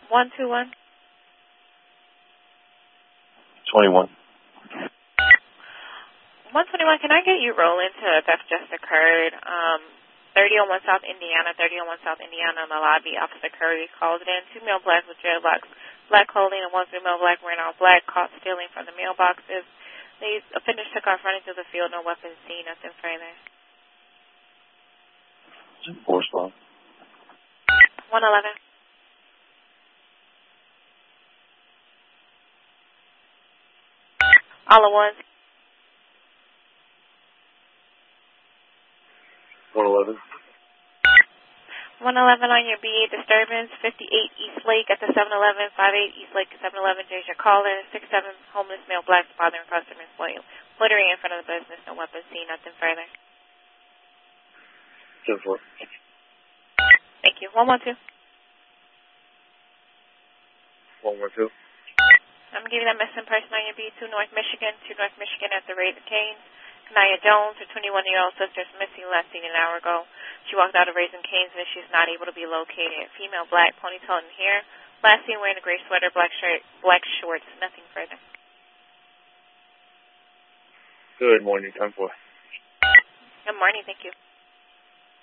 121. 21. 121, can I get you rolling to a theft just occurred? 3001 South Indiana, 3001 South Indiana in the lobby. Officer Curry called it in. 2 male blacks with dreadlocks, black clothing, and 1 female black wearing all black, caught stealing from the mailboxes. These offenders took off running through the field, no weapons seen, nothing further. 4 spot. 111. All at once. 111. 111 on your BA disturbance, 58 East Lake at the 7-Eleven, 58 East Lake at 7-Eleven, Jay's your caller, 67 homeless male blacks bothering customers, loitering in front of the business, no weapons seen, nothing further. 10-4. Thank you. 112. 112. I'm going to give you that missing person on your B2 North Michigan, 2 North Michigan at the Raising Cane's. Kanaya Jones, her 21-year-old sister, is missing last seen an hour ago. She walked out of Raising Cane's and she's not able to be located. Female, black, ponytail in hair. Last seen wearing a gray sweater, black shirt, black shorts. Nothing further. Good morning, 10-4. Good morning. Thank you.